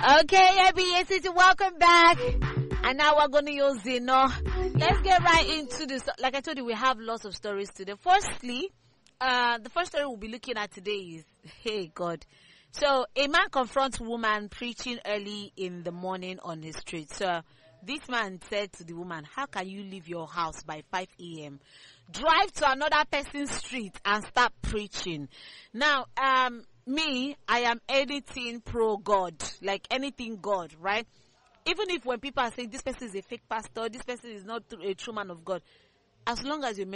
Okay, ABA welcome back. And now we're going to use Zeno. Let's get right into this. Like I told you, we have lots of stories today. Firstly, the first story we'll be looking at today is, hey God. So, a man confronts woman preaching early in the morning on the street. So, this man said to the woman, how can you leave your house by 5 a.m., drive to another person's street and start preaching? Now, me, I am anything pro God, like anything God, right? Even if when people are saying this person is a fake pastor, this person is not a true man of God, as long as you